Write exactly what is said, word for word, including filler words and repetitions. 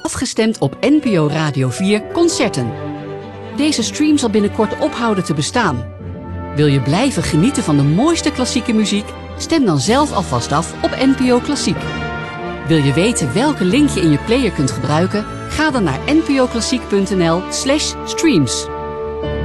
Afgestemd op N P O Radio vier Concerten. Deze stream zal binnenkort ophouden te bestaan. Wil je blijven genieten van de mooiste klassieke muziek? Stem dan zelf alvast af op N P O Klassiek. Wil je weten welke link je in je player kunt gebruiken? Ga dan naar n p o klassiek punt n l slash streams.